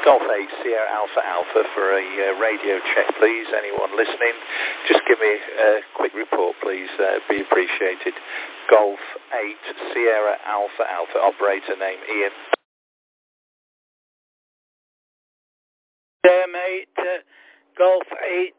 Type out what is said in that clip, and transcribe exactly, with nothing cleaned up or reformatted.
Golf eight, Sierra Alpha Alpha for a uh, radio check, please. Anyone listening, just give me a quick report, please. Uh, be appreciated. Golf eight, Sierra Alpha Alpha, operator name Ian. Yeah, mate. Uh, Golf eight,